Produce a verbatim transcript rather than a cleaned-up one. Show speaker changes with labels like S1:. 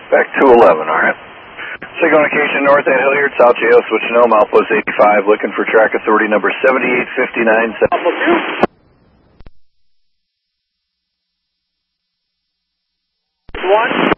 S1: Back two eleven, all right. Signal indication north at Hilliard, South J O, switching home, Outpost eighty-five, looking for track authority number seventy-eight fifty-nine.
S2: One.